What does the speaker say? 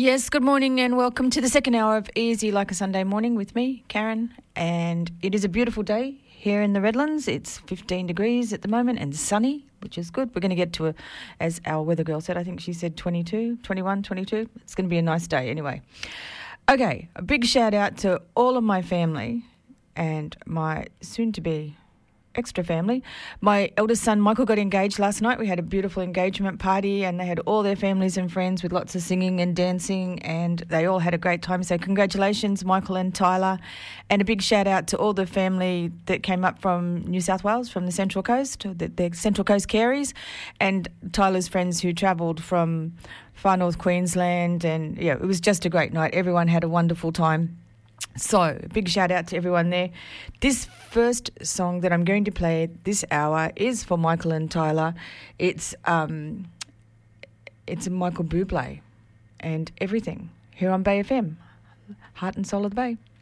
Yes, good morning and welcome to the second hour of Easy Like a Sunday Morning with me, Karen. And it is a beautiful day here in the Redlands. It's 15 degrees at the moment and sunny, which is good. We're going to get to, as our weather girl said, I think she said 22, 21, 22. It's going to be a nice day anyway. Okay, a big shout out to all of my family and my soon-to-be extra family. My eldest son Michael got engaged last night. We had a beautiful engagement party and they had all their families and friends with lots of singing and dancing, and they all had a great time. So congratulations, Michael and Tyler, and a big shout out to all the family that came up from New South Wales, from the Central Coast, the Central Coast Careys, and Tyler's friends who travelled from far north Queensland. And yeah, it was just a great night. Everyone had a wonderful time. So, big shout out to everyone there. This first song that I'm going to play this hour is for Michael and Tyler. It's a Michael Bublé and Everything here on Bay FM, Heart and Soul of the Bay.